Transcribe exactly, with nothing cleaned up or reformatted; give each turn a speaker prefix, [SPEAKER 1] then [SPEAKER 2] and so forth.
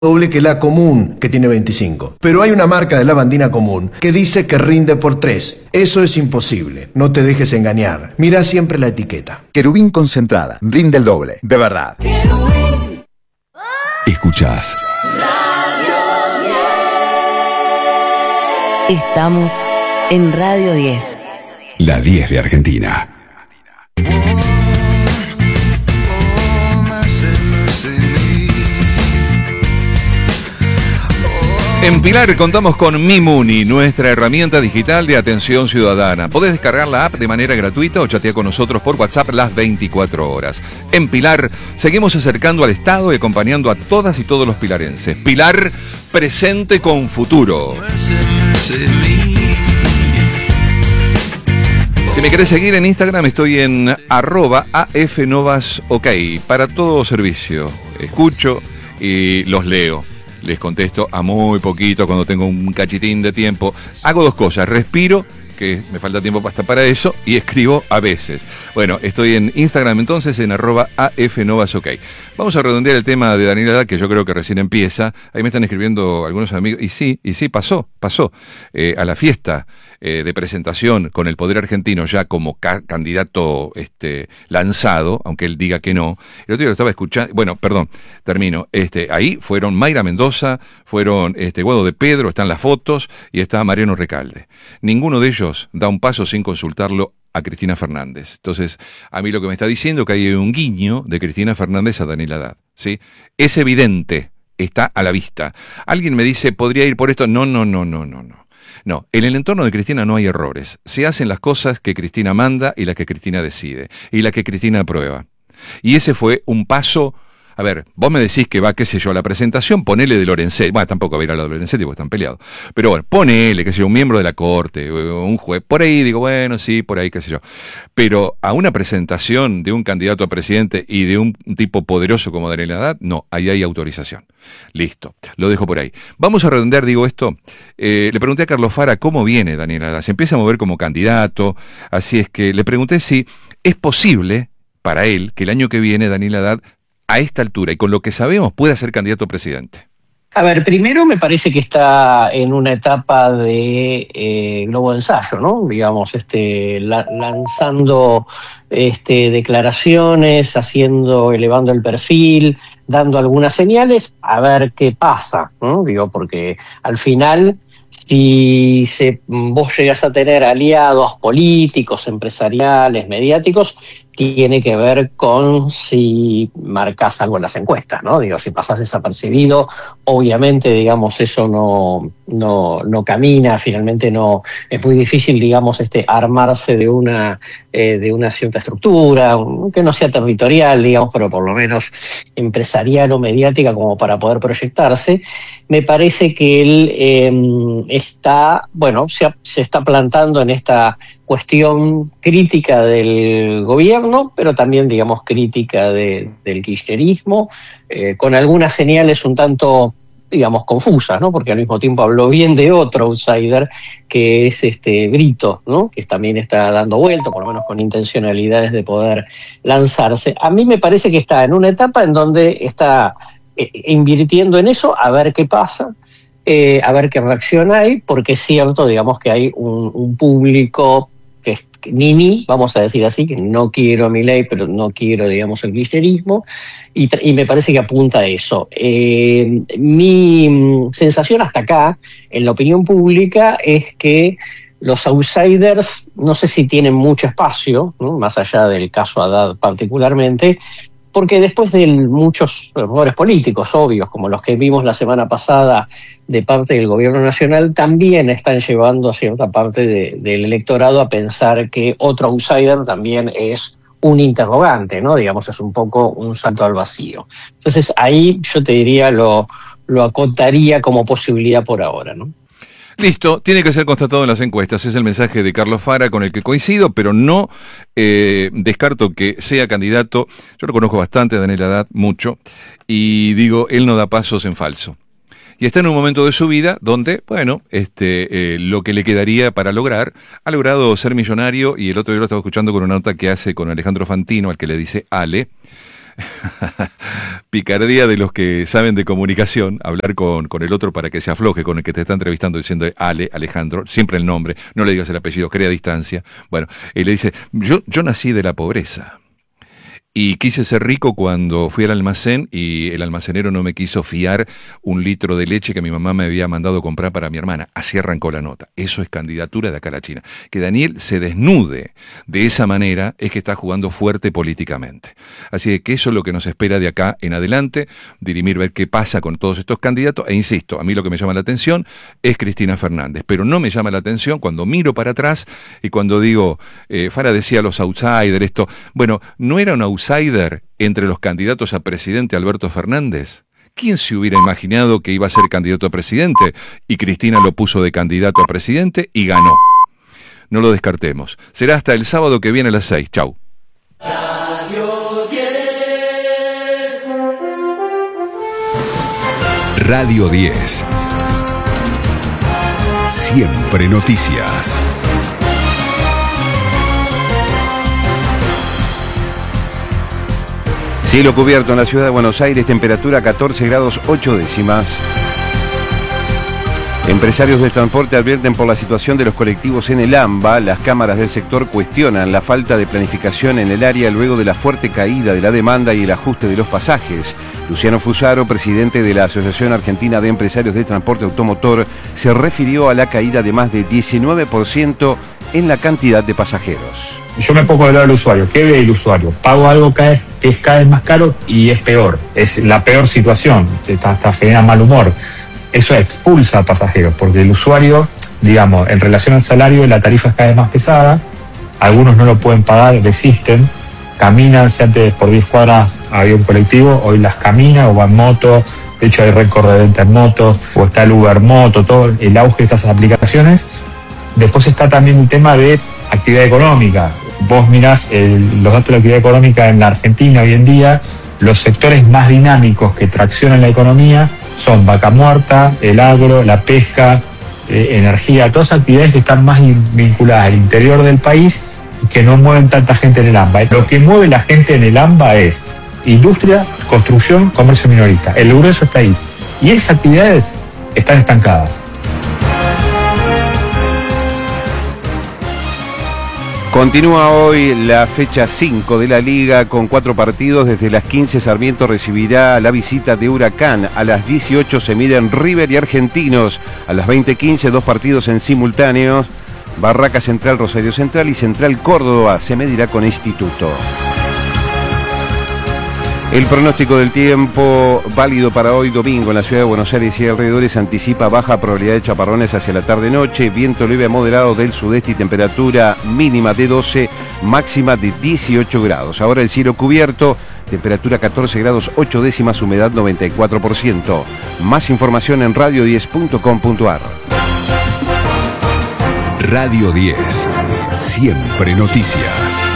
[SPEAKER 1] doble que la común, que tiene veinticinco. Pero hay una marca de lavandina común que dice que rinde por tres. Eso es imposible. No te dejes engañar. Mira siempre la etiqueta.
[SPEAKER 2] Querubín concentrada. Rinde el doble. De verdad.
[SPEAKER 3] Querubín.
[SPEAKER 4] Escuchás
[SPEAKER 3] Radio diez.
[SPEAKER 5] Estamos en Radio diez.
[SPEAKER 4] La diez de Argentina. En Pilar contamos con Mimuni, nuestra herramienta digital de atención ciudadana. Podés descargar la app de manera gratuita o chatear con nosotros por WhatsApp las veinticuatro horas. En Pilar seguimos acercando al Estado y acompañando a todas y todos los pilarenses. Pilar, presente con futuro. Si me querés seguir en Instagram, estoy en arroba afnovasok. Para todo servicio, escucho y los leo. Les contesto a muy poquito cuando tengo un cachitín de tiempo. Hago dos cosas, respiro, que me falta tiempo hasta para eso, y escribo a veces. Bueno, estoy en Instagram entonces, en arroba afnovasok. Vamos a redondear el tema de Daniela Haddad, que yo creo que recién empieza. Ahí me están escribiendo algunos amigos, y sí, y sí, pasó, pasó. Eh, a la fiesta eh, de presentación con el Poder Argentino ya como ca- candidato este, lanzado, aunque él diga que no. El otro día lo estaba escuchando, bueno, perdón, termino. Este, ahí fueron Mayra Mendoza, fueron este, Guado de Pedro, están las fotos, y está Mariano Recalde. Ninguno de ellos da un paso sin consultarlo a Cristina Fernández. Entonces, a mí lo que me está diciendo que hay un guiño de Cristina Fernández a Daniela Haddad, ¿sí? Es evidente, está a la vista. Alguien me dice, ¿podría ir por esto? No, no, no, no, no, no. No, en el entorno de Cristina no hay errores. Se hacen las cosas que Cristina manda y las que Cristina decide, y las que Cristina aprueba. Y ese fue un paso. A ver, vos me decís que va, qué sé yo, a la presentación, ponele de Lorenzetti. Bueno, tampoco va a ir a la de Lorenzetti porque están peleados. Pero bueno, ponele, qué sé yo, un miembro de la corte, un juez. Por ahí digo, bueno, sí, por ahí, qué sé yo. Pero a una presentación de un candidato a presidente y de un tipo poderoso como Daniela Haddad, no, ahí hay autorización. Listo, lo dejo por ahí. Vamos a redondear, digo esto. Eh, le pregunté a Carlos Fara cómo viene Daniela Haddad. Se empieza a mover como candidato. Así es que le pregunté si es posible para él que el año que viene Daniela Haddad, a esta altura y con lo que sabemos, pueda ser candidato a presidente.
[SPEAKER 6] A ver, primero me parece que está en una etapa de eh, globo de ensayo, ¿no? Digamos, este, la, lanzando este, declaraciones, haciendo, elevando el perfil, dando algunas señales, a ver qué pasa, ¿no? Digo, porque al final, si se, vos llegas a tener aliados políticos, empresariales, mediáticos, tiene que ver con si marcas algo en las encuestas, ¿no? Digo, si pasás desapercibido, obviamente, digamos, eso no, no, no camina, finalmente no, es muy difícil, digamos, este, armarse de una, eh, de una cierta estructura, que no sea territorial, digamos, pero por lo menos empresarial o mediática como para poder proyectarse. Me parece que él eh, está, bueno, se, se está plantando en esta cuestión crítica del gobierno, pero también, digamos, crítica de, del kirchnerismo, eh, con algunas señales un tanto, digamos, confusas, ¿no? Porque al mismo tiempo habló bien de otro outsider, que es este Brito, ¿no? Que también está dando vuelta, por lo menos con intencionalidades de poder lanzarse. A mí me parece que está en una etapa en donde está eh, invirtiendo en eso, a ver qué pasa. Eh, a ver qué reacción hay, porque es cierto, digamos, que hay un, un público que es que, ni ni, vamos a decir así, que no quiero a Milei, pero no quiero, digamos, el kirchnerismo, y, y me parece que apunta a eso. Eh, mi sensación hasta acá, en la opinión pública, es que los outsiders, no sé si tienen mucho espacio, ¿no? Más allá del caso Haddad particularmente, porque después de muchos errores políticos obvios, como los que vimos la semana pasada de parte del gobierno nacional, también están llevando a cierta parte de, del electorado a pensar que otro outsider también es un interrogante, ¿no? Digamos, es un poco un salto al vacío. Entonces ahí yo te diría, lo, lo acotaría como posibilidad por ahora, ¿no?
[SPEAKER 4] Listo, tiene que ser constatado en las encuestas, es el mensaje de Carlos Fara con el que coincido, pero no eh, descarto que sea candidato. Yo lo conozco bastante a Daniela Haddad, mucho, y digo, él no da pasos en falso. Y está en un momento de su vida donde, bueno, este, eh, lo que le quedaría para lograr, ha logrado ser millonario, y el otro día lo estaba escuchando con una nota que hace con Alejandro Fantino, al que le dice Ale, picardía de los que saben de comunicación, hablar con, con el otro para que se afloje, con el que te está entrevistando diciendo Ale, Alejandro, siempre el nombre, no le digas el apellido, crea distancia. Bueno, y le dice, yo, yo nací de la pobreza. Y quise ser rico cuando fui al almacén y el almacenero no me quiso fiar un litro de leche que mi mamá me había mandado comprar para mi hermana. Así arrancó la nota. Eso es candidatura de acá a la China. Que Daniel se desnude de esa manera es que está jugando fuerte políticamente. Así que eso es lo que nos espera de acá en adelante, dirimir, ver qué pasa con todos estos candidatos. E insisto, a mí lo que me llama la atención es Cristina Fernández, pero no me llama la atención cuando miro para atrás y cuando digo, eh, Fara decía los outsiders, esto, bueno, no era un outsider entre los candidatos a presidente Alberto Fernández. ¿Quién se hubiera imaginado que iba a ser candidato a presidente? Y Cristina lo puso de candidato a presidente y ganó. No lo descartemos. Será hasta el sábado que viene a las seis. Chau.
[SPEAKER 3] Radio diez.
[SPEAKER 7] Radio diez. Siempre noticias.
[SPEAKER 8] Cielo cubierto en la ciudad de Buenos Aires, temperatura catorce grados ocho décimas. Empresarios del transporte advierten por la situación de los colectivos en el AMBA. Las cámaras del sector cuestionan la falta de planificación en el área luego de la fuerte caída de la demanda y el ajuste de los pasajes. Luciano Fusaro, presidente de la Asociación Argentina de Empresarios de Transporte Automotor, se refirió a la caída de más de diecinueve por ciento en la cantidad de pasajeros.
[SPEAKER 9] Yo me pongo del lado del usuario. ¿Qué ve el usuario? Pago algo que es, que es cada vez más caro y es peor. Es la peor situación. Hasta, hasta genera mal humor. Eso expulsa a pasajeros, porque el usuario, digamos, en relación al salario, la tarifa es cada vez más pesada. Algunos no lo pueden pagar, desisten. Caminan, si antes por diez cuadras había un colectivo, hoy las camina o va en moto. De hecho, hay récord de venta en motos, o está el Uber Moto, todo el auge de estas aplicaciones. Después está también el tema de actividad económica. Vos mirás el, los datos de la actividad económica en la Argentina hoy en día, los sectores más dinámicos que traccionan la economía son vaca muerta, el agro, la pesca, eh, energía, todas actividades que están más vinculadas al interior del país y que no mueven tanta gente en el AMBA. Lo que mueve la gente en el AMBA es industria, construcción, comercio minorista. El grueso está ahí. Y esas actividades están estancadas.
[SPEAKER 8] Continúa hoy la fecha cinco de la Liga con cuatro partidos. Desde las quince Sarmiento recibirá la visita de Huracán. A las dieciocho se miden River y Argentinos. A las veinte quince dos partidos en simultáneos. Barraca Central, Rosario Central y Central Córdoba se medirá con Instituto. El pronóstico del tiempo válido para hoy domingo en la ciudad de Buenos Aires y alrededores anticipa baja probabilidad de chaparrones hacia la tarde-noche, viento leve a moderado del sudeste y temperatura mínima de doce, máxima de dieciocho grados. Ahora el cielo cubierto, temperatura catorce grados ocho décimas, humedad noventa y cuatro por ciento. Más información en radio diez punto com punto ar.
[SPEAKER 7] Radio diez. Siempre noticias.